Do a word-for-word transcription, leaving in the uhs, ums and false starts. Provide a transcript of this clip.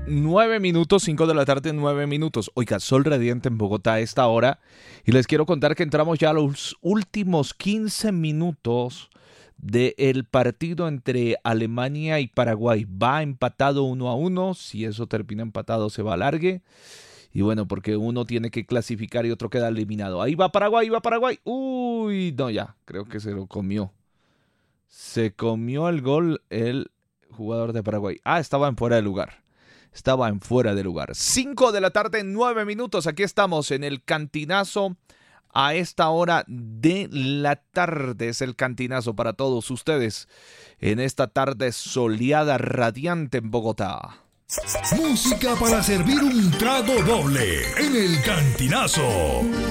Nueve minutos, cinco de la tarde, nueve minutos. Oiga, sol radiante en Bogotá a esta hora. Y les quiero contar que entramos ya a los últimos quince minutos del partido entre Alemania y Paraguay. Va empatado uno a uno. Si eso termina empatado, se va a alargue. Y bueno, porque uno tiene que clasificar y otro queda eliminado. Ahí va Paraguay, ahí va Paraguay. Uy, no, ya, creo que se lo comió. Se comió el gol el jugador de Paraguay. Ah, estaba en fuera de lugar. Estaba en fuera de lugar. Cinco de la tarde, nueve minutos. Aquí estamos en el Cantinazo a esta hora de la tarde. Es el Cantinazo para todos ustedes en esta tarde soleada, radiante en Bogotá. Música para servir un trago doble en el Cantinazo.